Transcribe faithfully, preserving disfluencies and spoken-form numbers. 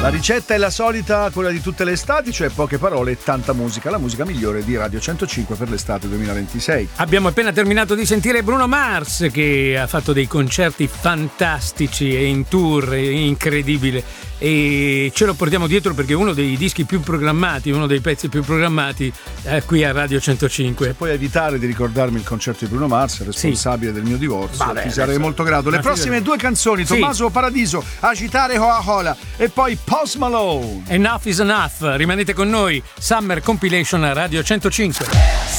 La ricetta è la solita, quella di tutte le estati, cioè poche parole e tanta musica, la musica migliore di Radio centocinque per l'estate duemilaventisei. Abbiamo appena terminato di sentire Bruno Mars, che ha fatto dei concerti fantastici e in tour, incredibile, e ce lo portiamo dietro perché è uno dei dischi più programmati, uno dei pezzi più programmati eh, qui a Radio centocinque. Se puoi evitare di ricordarmi il concerto di Bruno Mars, responsabile sì. del mio divorzio, Vabbè, ti sarei molto grato. Le prossime figura... due canzoni, sì. Tommaso Paradiso, Agitare Hoa Hola e poi Post Malone. Enough is enough, rimanete con noi, Summer Compilation a Radio centocinque.